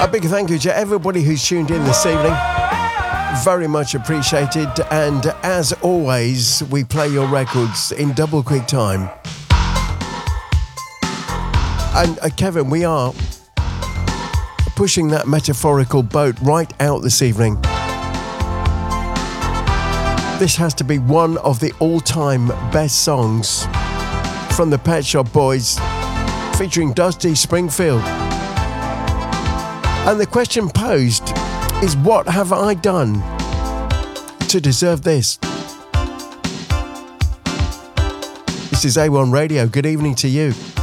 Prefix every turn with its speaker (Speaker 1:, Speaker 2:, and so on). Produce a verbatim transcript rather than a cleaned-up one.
Speaker 1: A big thank you to everybody who's tuned in this evening. Very much appreciated. And as always, we play your records in double quick time. And uh, Kevin, we are pushing that metaphorical boat right out this evening. This has to be one of the all-time best songs from the Pet Shop Boys, featuring Dusty Springfield. And the question posed is, what have I done to deserve this? This is A one Radio. Good evening to you.